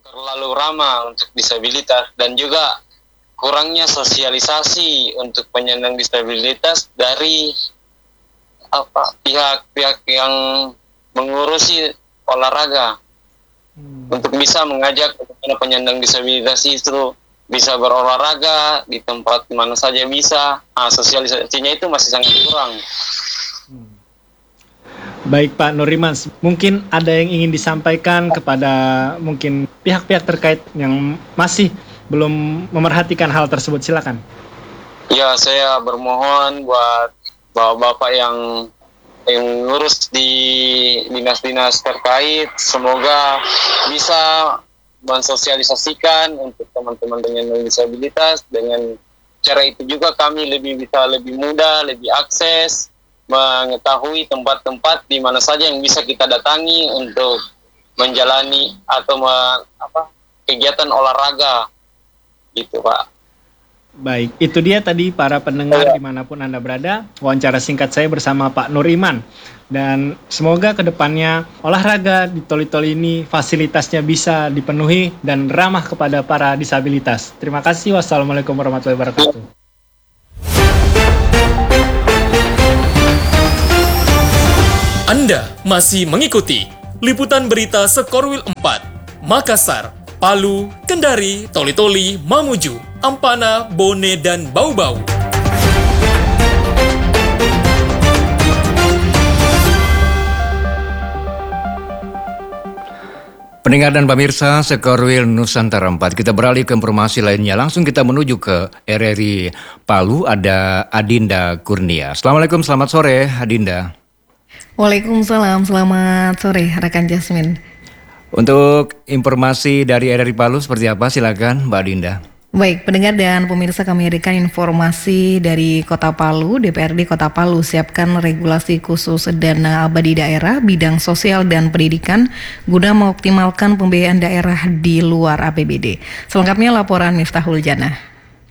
terlalu ramah untuk disabilitas, dan juga kurangnya sosialisasi untuk penyandang disabilitas dari pihak-pihak yang mengurusi olahraga untuk bisa mengajak penyandang disabilitas itu bisa berolahraga di tempat mana saja bisa. Sosialisasinya itu masih sangat kurang. Baik Pak Nuriman, mungkin ada yang ingin disampaikan kepada mungkin pihak-pihak terkait yang masih belum memerhatikan hal tersebut, silakan. Ya, saya bermohon buat bapak-bapak yang ngurus di dinas-dinas terkait, semoga bisa mensosialisasikan untuk teman-teman penyandang disabilitas. Dengan cara itu juga kami bisa lebih mudah, lebih akses, mengetahui tempat-tempat di mana saja yang bisa kita datangi untuk menjalani atau kegiatan olahraga, gitu Pak. Baik, itu dia tadi para pendengar dimanapun Anda berada, wawancara singkat saya bersama Pak Nuriman. Dan semoga kedepannya olahraga di Toli-Toli ini fasilitasnya bisa dipenuhi dan ramah kepada para disabilitas. Terima kasih, wassalamualaikum warahmatullahi wabarakatuh. Anda masih mengikuti liputan berita Sekorwil 4, Makassar, Palu, Kendari, Toli-Toli, Mamuju, Ampana, Bone, dan Bau-Bau. Pendengar dan pemirsa Sekorwil Nusantara 4, kita beralih ke informasi lainnya. Langsung kita menuju ke RRI Palu, ada Adinda Kurnia. Assalamualaikum, selamat sore Adinda. Waalaikumsalam, selamat sore rekan Jasmine. Untuk informasi dari RRI Palu seperti apa? Silakan Mbak Adinda. Baik, pendengar dan pemirsa, kami hadirkan informasi dari Kota Palu. DPRD Kota Palu siapkan regulasi khusus dana abadi daerah bidang sosial dan pendidikan guna mengoptimalkan pembiayaan daerah di luar APBD. Selengkapnya laporan Miftahul Janah.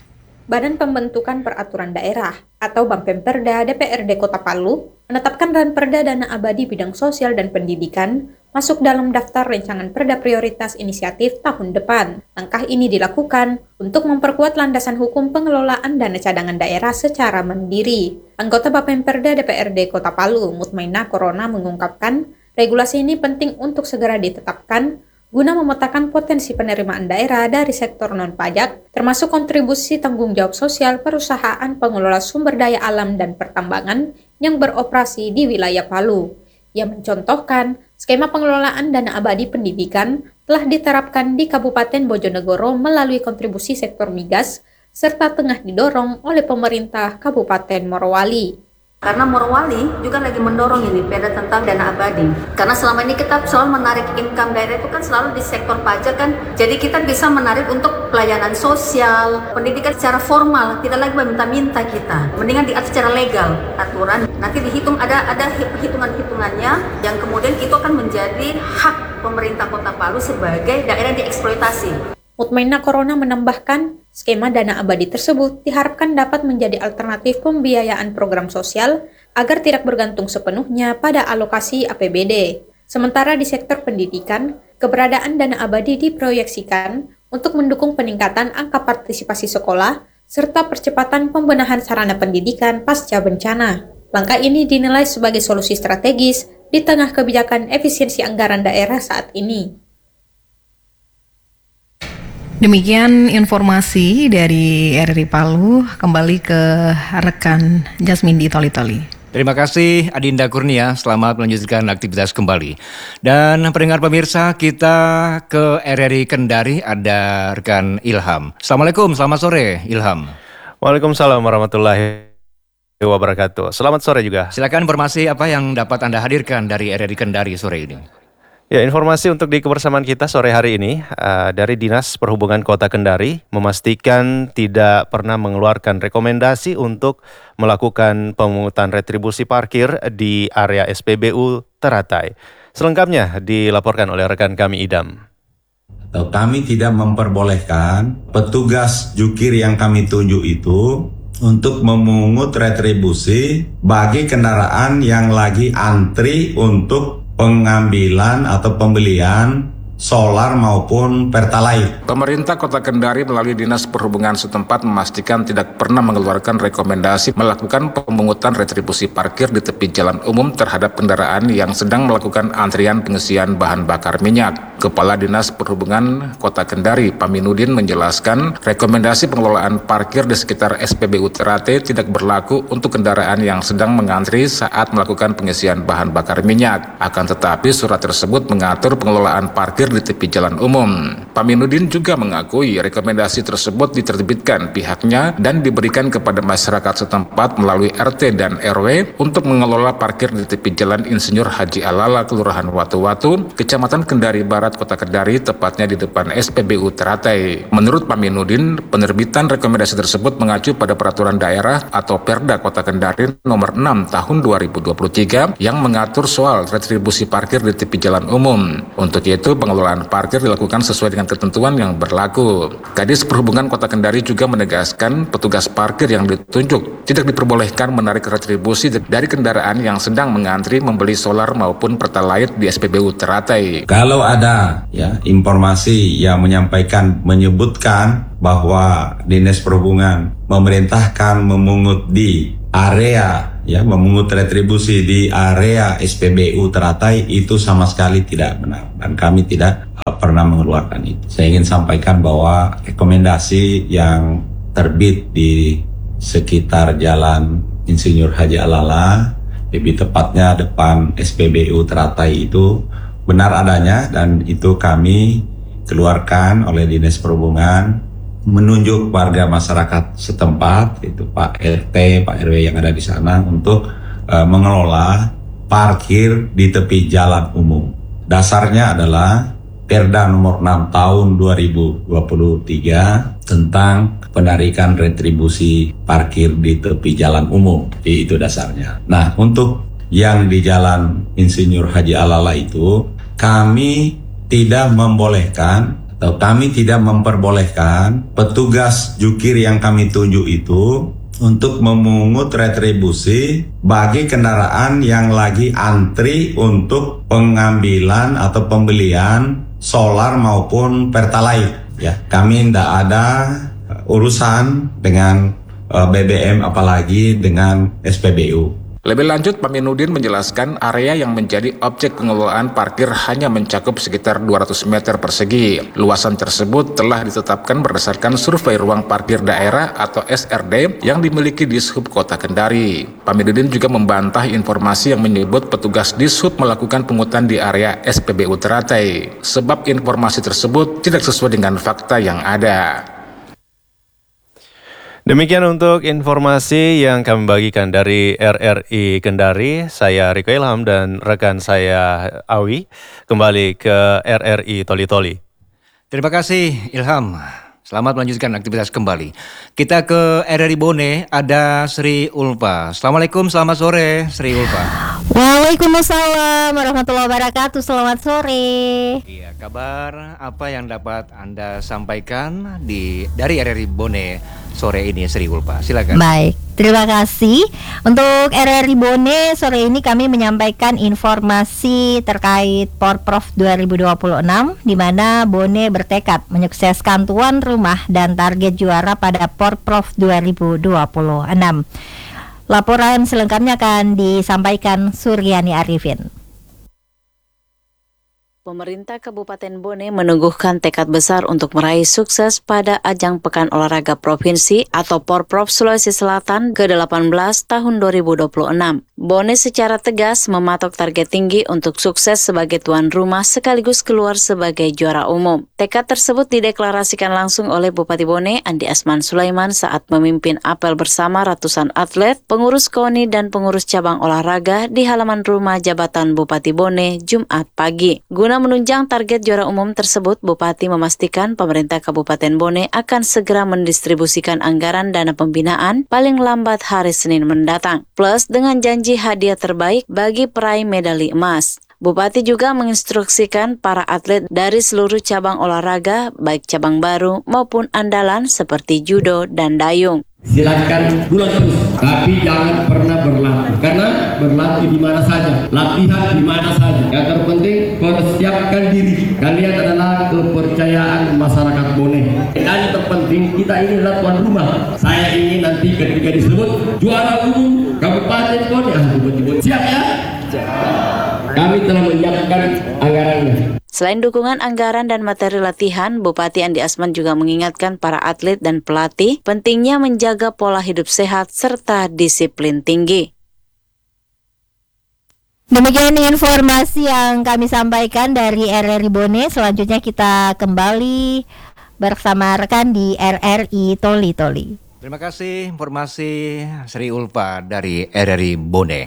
Badan Pembentukan Peraturan Daerah atau Bapemperda DPRD Kota Palu menetapkan Ranperda Dana Abadi Bidang Sosial dan Pendidikan masuk dalam daftar rancangan perda prioritas inisiatif tahun depan. Langkah ini dilakukan untuk memperkuat landasan hukum pengelolaan dana cadangan daerah secara mandiri. Anggota Bapemperda DPRD Kota Palu, Mutmainah Corona, mengungkapkan regulasi ini penting untuk segera ditetapkan guna memetakan potensi penerimaan daerah dari sektor non-pajak, termasuk kontribusi tanggung jawab sosial perusahaan pengelola sumber daya alam dan pertambangan yang beroperasi di wilayah Palu. Ia mencontohkan, skema pengelolaan dana abadi pendidikan telah diterapkan di Kabupaten Bojonegoro melalui kontribusi sektor migas, serta tengah didorong oleh pemerintah Kabupaten Morowali. Karena Morowali juga lagi mendorong ini perda tentang dana abadi. Karena selama ini kita selalu menarik income daerah itu kan selalu di sektor pajak kan. Jadi kita bisa menarik untuk pelayanan sosial, pendidikan secara formal, tidak lagi meminta-minta kita. Mendingan diatur secara legal, aturan. Nanti dihitung ada hitungan-hitungannya yang kemudian itu akan menjadi hak pemerintah Kota Palu sebagai daerah yang dieksploitasi. Mutmainah Corona menambahkan, skema dana abadi tersebut diharapkan dapat menjadi alternatif pembiayaan program sosial agar tidak bergantung sepenuhnya pada alokasi APBD. Sementara di sektor pendidikan, keberadaan dana abadi diproyeksikan untuk mendukung peningkatan angka partisipasi sekolah serta percepatan pembenahan sarana pendidikan pasca bencana. Langkah ini dinilai sebagai solusi strategis di tengah kebijakan efisiensi anggaran daerah saat ini. Demikian informasi dari RRI Palu, kembali ke rekan Jasmine di Toli-Toli. Terima kasih Adinda Kurnia, selamat melanjutkan aktivitas kembali. Dan pendengar pemirsa, kita ke RRI Kendari, ada rekan Ilham. Assalamualaikum, selamat sore Ilham. Waalaikumsalam warahmatullahi wabarakatuh. Selamat sore juga. Silakan informasi apa yang dapat Anda hadirkan dari RRI Kendari sore ini. Ya, informasi untuk di kebersamaan kita sore hari ini dari Dinas Perhubungan Kota Kendari memastikan tidak pernah mengeluarkan rekomendasi untuk melakukan pemungutan retribusi parkir di area SPBU Teratai. Selengkapnya dilaporkan oleh rekan kami Idam. Kami tidak memperbolehkan petugas jukir yang kami tunjuk itu untuk memungut retribusi bagi kendaraan yang lagi antri untuk pengambilan atau pembelian solar maupun pertalite. Pemerintah Kota Kendari melalui Dinas Perhubungan setempat memastikan tidak pernah mengeluarkan rekomendasi melakukan pemungutan retribusi parkir di tepi jalan umum terhadap kendaraan yang sedang melakukan antrian pengisian bahan bakar minyak. Kepala Dinas Perhubungan Kota Kendari, Paminudin, menjelaskan rekomendasi pengelolaan parkir di sekitar SPBU Ternate tidak berlaku untuk kendaraan yang sedang mengantri saat melakukan pengisian bahan bakar minyak. Akan tetapi surat tersebut mengatur pengelolaan parkir di tepi jalan umum. Paminudin juga mengakui rekomendasi tersebut diterbitkan pihaknya dan diberikan kepada masyarakat setempat melalui RT dan RW untuk mengelola parkir di tepi jalan Insinyur Haji Alala, Kelurahan Watu-Watu, Kecamatan Kendari Barat, Kota Kendari, tepatnya di depan SPBU Ternate. Menurut Paminudin, penerbitan rekomendasi tersebut mengacu pada peraturan daerah atau Perda Kota Kendari nomor 6 tahun 2023 yang mengatur soal retribusi parkir di tepi jalan umum. Untuk itu, pengelolaan parkir dilakukan sesuai dengan ketentuan yang berlaku. Kadis Perhubungan Kota Kendari juga menegaskan petugas parkir yang ditunjuk tidak diperbolehkan menarik retribusi dari kendaraan yang sedang mengantri membeli solar maupun pertalite di SPBU Ternate. Kalau ada informasi yang menyebutkan bahwa Dinas Perhubungan memerintahkan memungut di area memungut retribusi di area SPBU Ternate, itu sama sekali tidak benar dan kami tidak pernah mengeluarkan itu. Saya ingin sampaikan bahwa rekomendasi yang terbit di sekitar Jalan Insinyur Haji Alala, lebih tepatnya depan SPBU Ternate, itu benar adanya dan itu kami keluarkan oleh Dinas Perhubungan, menunjuk warga masyarakat setempat, itu Pak RT, Pak RW yang ada di sana untuk mengelola parkir di tepi jalan umum. Dasarnya adalah Perda nomor 6 tahun 2023 tentang penarikan retribusi parkir di tepi jalan umum. Itu dasarnya. Nah, untuk yang di Jalan Insinyur Haji Alala itu kami tidak membolehkan atau kami tidak memperbolehkan petugas jukir yang kami tunjuk itu untuk memungut retribusi bagi kendaraan yang lagi antri untuk pengambilan atau pembelian solar maupun pertalite. Kami tidak ada urusan dengan BBM apalagi dengan SPBU. Lebih lanjut, Paminudin menjelaskan area yang menjadi objek pengelolaan parkir hanya mencakup sekitar 200 meter persegi. Luasan tersebut telah ditetapkan berdasarkan survei ruang parkir daerah atau SRD yang dimiliki Dishub Kota Kendari. Paminudin juga membantah informasi yang menyebut petugas Dishub melakukan pungutan di area SPBU Ternate, sebab informasi tersebut tidak sesuai dengan fakta yang ada. Demikian untuk informasi yang kami bagikan dari RRI Kendari. Saya Riko Ilham dan rekan saya Awi kembali ke RRI Toli-Toli. Terima kasih Ilham. Selamat melanjutkan aktivitas kembali. Kita ke RRI Bone, ada Sri Ulfa. Assalamualaikum, selamat sore Sri Ulfa. Waalaikumsalam warahmatullahi wabarakatuh. Selamat sore. Iya, kabar apa yang dapat Anda sampaikan dari RRI Bone sore ini, Sri Ulfa? Silakan. Baik, terima kasih. Untuk RRI Bone sore ini kami menyampaikan informasi terkait Porprov 2026 di mana Bone bertekad menyukseskan tuan rumah dan target juara pada Porprov 2026. Laporan selengkapnya akan disampaikan Suryani Arifin. Pemerintah Kabupaten Bone meneguhkan tekad besar untuk meraih sukses pada Ajang Pekan Olahraga Provinsi atau Porprov Sulawesi Selatan ke-18 tahun 2026. Bone secara tegas mematok target tinggi untuk sukses sebagai tuan rumah sekaligus keluar sebagai juara umum. Tekad tersebut dideklarasikan langsung oleh Bupati Bone Andi Asman Sulaiman saat memimpin apel bersama ratusan atlet, pengurus KONI dan pengurus cabang olahraga di halaman rumah jabatan Bupati Bone Jumat pagi. Guna menunjang target juara umum tersebut, Bupati memastikan pemerintah Kabupaten Bone akan segera mendistribusikan anggaran dana pembinaan paling lambat hari Senin mendatang, plus dengan janji hadiah terbaik bagi peraih medali emas. Bupati juga menginstruksikan para atlet dari seluruh cabang olahraga, baik cabang baru maupun andalan seperti judo dan dayung, Silakan bulan terus, tapi jangan pernah berlatih. Karena berlatih di mana saja, latihan di mana saja. Yang terpenting persiapkan diri. Kalian adalah kepercayaan masyarakat Bone. Dan yang terpenting kita ini adalah tuan rumah. Saya ingin nanti ketika disebut juara umum Kabupaten Bone, siap ya? Kami telah menyiapkan anggarannya. Selain dukungan anggaran dan materi latihan, Bupati Andi Asman juga mengingatkan para atlet dan pelatih pentingnya menjaga pola hidup sehat serta disiplin tinggi. Demikian informasi yang kami sampaikan dari RRI Bone. Selanjutnya kita kembali bersama rekan di RRI Toli Toli. Terima kasih informasi Sri Ulfa dari RRI Bone.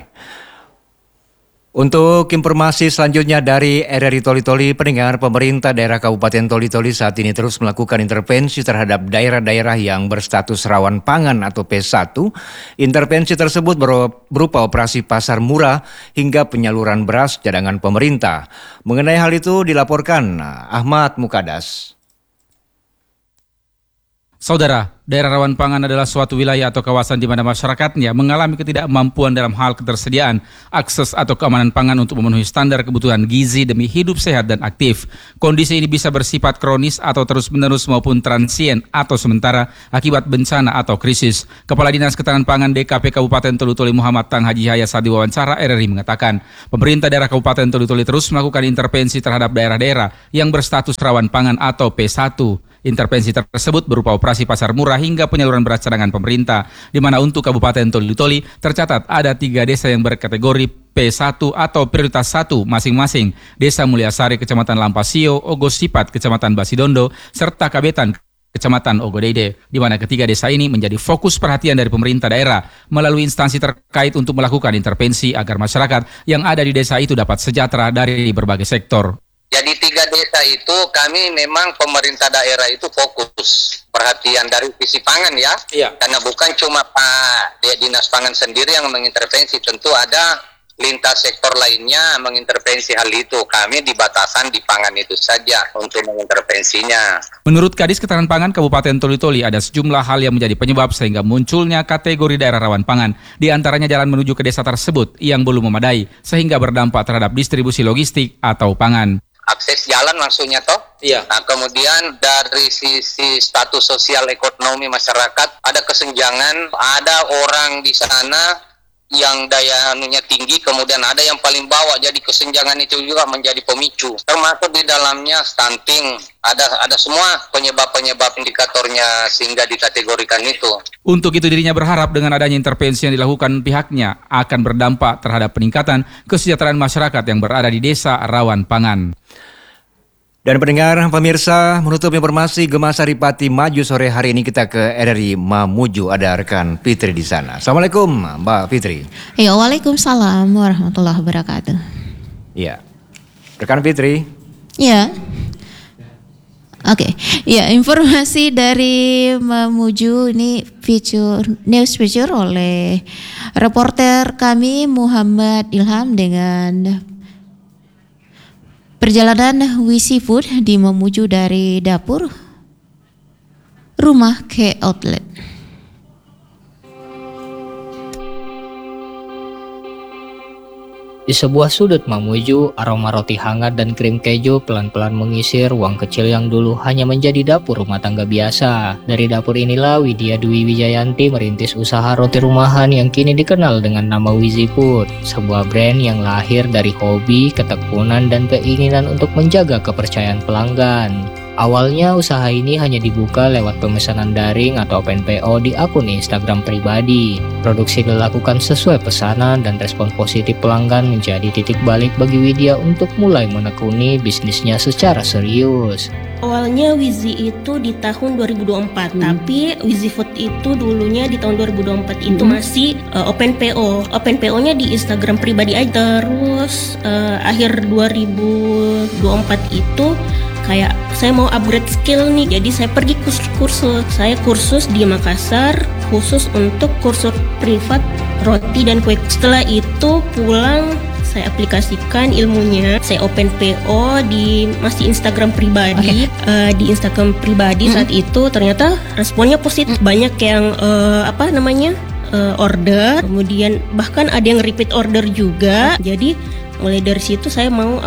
Untuk informasi selanjutnya dari RRI Toli Toli, pendengar, pemerintah daerah Kabupaten Toli Toli saat ini terus melakukan intervensi terhadap daerah-daerah yang berstatus rawan pangan atau P1. Intervensi tersebut berupa operasi pasar murah hingga penyaluran beras cadangan pemerintah. Mengenai hal itu dilaporkan Ahmad Mukadas. Saudara, daerah rawan pangan adalah suatu wilayah atau kawasan di mana masyarakatnya mengalami ketidakmampuan dalam hal ketersediaan, akses atau keamanan pangan untuk memenuhi standar kebutuhan gizi demi hidup sehat dan aktif. Kondisi ini bisa bersifat kronis atau terus-menerus maupun transien atau sementara akibat bencana atau krisis. Kepala Dinas Ketahanan Pangan DKP Kabupaten Toli Toli Muhammad Tang Haji Hayat saat diwawancara RRI mengatakan, pemerintah daerah Kabupaten Toli Toli terus melakukan intervensi terhadap daerah-daerah yang berstatus rawan pangan atau P1. Intervensi tersebut berupa operasi pasar murah hingga penyaluran beras cadangan pemerintah, di mana untuk Kabupaten Toli Toli tercatat ada 3 desa yang berkategori P1 atau prioritas 1 masing-masing. Desa Mulyasari, Kecamatan Lampasio, Ogosipat, Kecamatan Basidondo, serta Kabetan, Kecamatan Ogodeide, di mana ketiga desa ini menjadi fokus perhatian dari pemerintah daerah melalui instansi terkait untuk melakukan intervensi agar masyarakat yang ada di desa itu dapat sejahtera dari berbagai sektor. Jadi 3 desa itu kami memang pemerintah daerah itu fokus perhatian dari sisi pangan ya. Iya. Karena bukan cuma Pak Dinas Pangan sendiri yang mengintervensi, tentu ada lintas sektor lainnya mengintervensi hal itu. Kami di batasan di pangan itu saja untuk mengintervensinya. Menurut Kadis Ketahanan Pangan Kabupaten Toli Toli ada sejumlah hal yang menjadi penyebab sehingga munculnya kategori daerah rawan pangan. Di antaranya jalan menuju ke desa tersebut yang belum memadai sehingga berdampak terhadap distribusi logistik atau pangan. Akses jalan maksudnya toh? Iya. Nah, kemudian dari sisi status sosial ekonomi masyarakat ada kesenjangan, ada orang di sana yang daya anunya tinggi, kemudian ada yang paling bawah, jadi kesenjangan itu juga menjadi pemicu. Termasuk di dalamnya stunting, ada semua penyebab-penyebab indikatornya sehingga dikategorikan itu. Untuk itu dirinya berharap dengan adanya intervensi yang dilakukan pihaknya akan berdampak terhadap peningkatan kesejahteraan masyarakat yang berada di desa rawan pangan. Dan pendengar pemirsa, menutup informasi Gema Saripati maju sore hari ini kita ke RRI Mamuju, ada rekan Fitri di sana. Assalamualaikum Mbak Fitri. Ya, waalaikumsalam warahmatullahi wabarakatuh. Ya, rekan Fitri. Ya. Oke, ya, informasi dari Mamuju ini news feature oleh reporter kami Muhammad Ilham dengan perjalanan Wisi Food di Mamuju dari dapur rumah ke outlet. Di sebuah sudut Mamuju, aroma roti hangat dan krim keju pelan-pelan mengisi ruang kecil yang dulu hanya menjadi dapur rumah tangga biasa. Dari dapur inilah Widya Dwi Wijayanti merintis usaha roti rumahan yang kini dikenal dengan nama Wisi Food, sebuah brand yang lahir dari hobi, ketekunan, dan keinginan untuk menjaga kepercayaan pelanggan. Awalnya usaha ini hanya dibuka lewat pemesanan daring atau open PO di akun Instagram pribadi. Produksi dilakukan sesuai pesanan dan respon positif pelanggan menjadi titik balik bagi Widya untuk mulai menekuni bisnisnya secara serius. Awalnya Wizi itu di tahun 2024, tapi Wizi Food itu dulunya di tahun 2024 itu masih open PO. Open PO-nya di Instagram pribadi aja. Terus akhir 2024 itu kayak saya mau upgrade skill nih, jadi saya pergi kursus. Saya kursus di Makassar khusus untuk kursus privat roti dan kue. Setelah itu pulang saya aplikasikan ilmunya. Saya open PO di masih Instagram pribadi. Di Instagram pribadi saat itu ternyata responnya positif. Banyak yang order, kemudian bahkan ada yang repeat order juga. Jadi mulai dari situ saya mau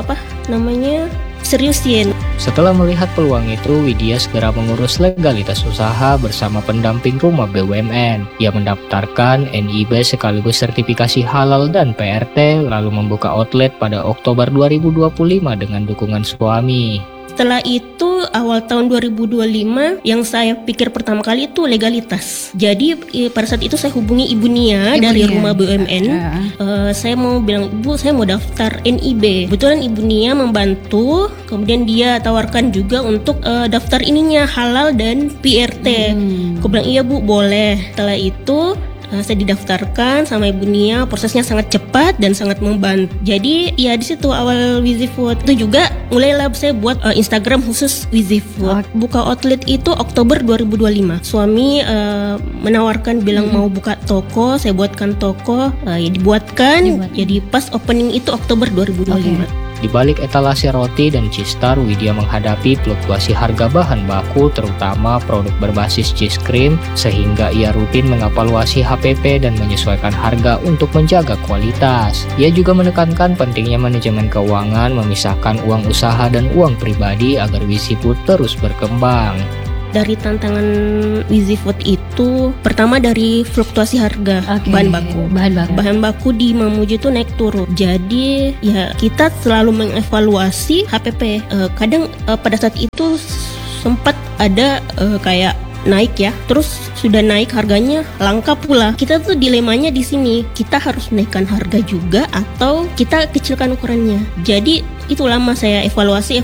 seriusin. Setelah melihat peluang itu, Widya segera mengurus legalitas usaha bersama pendamping rumah BUMN. Ia mendaftarkan NIB sekaligus sertifikasi halal dan PRT, lalu membuka outlet pada Oktober 2025 dengan dukungan suami. Setelah itu awal tahun 2025 yang saya pikir pertama kali itu legalitas. Jadi pada saat itu saya hubungi Ibu Nia dari rumah BUMN. Saya mau bilang, Ibu, saya mau daftar NIB. Kebetulan Ibu Nia membantu. Kemudian dia tawarkan juga untuk daftar ininya halal dan PRT. Aku bilang iya Bu, boleh. Setelah itu saya didaftarkan sama Ibu Nia, prosesnya sangat cepat dan sangat membantu. Jadi ya di situ awal Wizi Food. Itu juga mulailah saya buat Instagram khusus Wizi Food. Buka outlet itu Oktober 2025. Suami menawarkan bilang mau buka toko, saya buatkan toko, ya dibuatkan. Jadi pas opening itu Oktober 2025. Di balik etalase roti dan cheese star, Widya menghadapi fluktuasi harga bahan baku, terutama produk berbasis cheese cream, sehingga ia rutin mengevaluasi HPP dan menyesuaikan harga untuk menjaga kualitas. Ia juga menekankan pentingnya manajemen keuangan, memisahkan uang usaha dan uang pribadi agar Wizi Food terus berkembang. Dari tantangan Wizi Food itu pertama dari fluktuasi harga bahan baku. Bahan baku di Mamuju itu naik turun. Jadi ya kita selalu mengevaluasi HPP. Kadang pada saat itu sempat ada kayak naik ya, terus sudah naik harganya langka pula. Kita tuh dilemanya di sini, kita harus naikkan harga juga atau kita kecilkan ukurannya. Jadi itu lama saya evaluasi,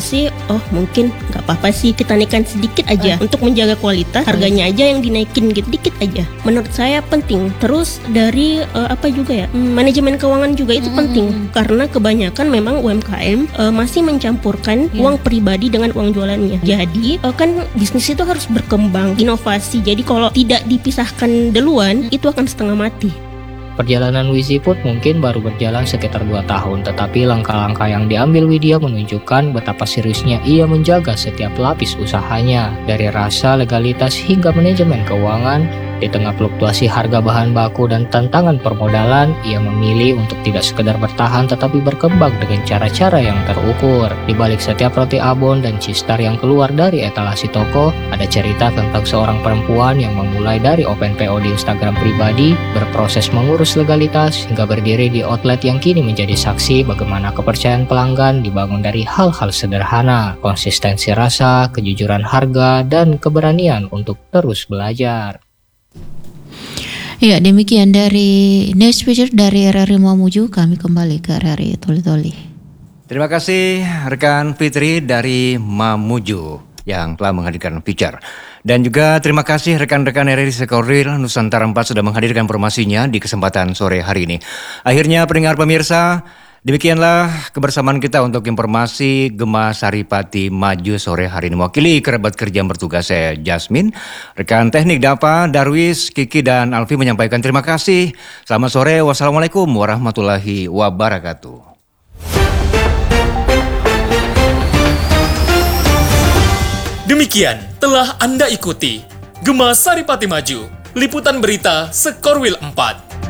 oh mungkin nggak apa-apa sih kita naikkan sedikit aja untuk menjaga kualitas, harganya aja yang dinaikin gitu, dikit aja. Menurut saya penting. Terus dari manajemen keuangan juga itu penting karena kebanyakan memang UMKM masih mencampurkan uang pribadi dengan uang jualannya. Jadi kan bisnis itu harus berkembang, inovasi. Jadi kalau tidak dipisahkan duluan itu akan setengah mati. Perjalanan Wizi Food mungkin baru berjalan sekitar 2 tahun, tetapi langkah-langkah yang diambil Widya menunjukkan betapa seriusnya ia menjaga setiap lapis usahanya, dari rasa, legalitas, hingga manajemen keuangan. Di tengah fluktuasi harga bahan baku dan tantangan permodalan, ia memilih untuk tidak sekedar bertahan tetapi berkembang dengan cara-cara yang terukur. Di balik setiap roti abon dan cheese star yang keluar dari etalasi toko, ada cerita tentang seorang perempuan yang memulai dari open PO di Instagram pribadi, berproses mengurus legalitas, hingga berdiri di outlet yang kini menjadi saksi bagaimana kepercayaan pelanggan dibangun dari hal-hal sederhana, konsistensi rasa, kejujuran harga, dan keberanian untuk terus belajar. Ya, demikian dari News Feature dari RRI Mamuju. Kami kembali ke RRI Toli-Toli. Terima kasih rekan Fitri dari Mamuju yang telah menghadirkan feature. Dan juga terima kasih rekan-rekan RRI Sekorwil Nusantara 4 sudah menghadirkan informasinya di kesempatan sore hari ini. Akhirnya pendengar pemirsa, demikianlah kebersamaan kita untuk informasi Gema Saripati Maju sore hari ini. Mewakili kerabat kerja yang bertugas saya Jasmine, rekan teknik Dapa, Darwis, Kiki dan Alfi menyampaikan terima kasih. Selamat sore, wassalamualaikum warahmatullahi wabarakatuh. Demikian telah Anda ikuti Gema Saripati Maju, liputan berita Sekorwil 4.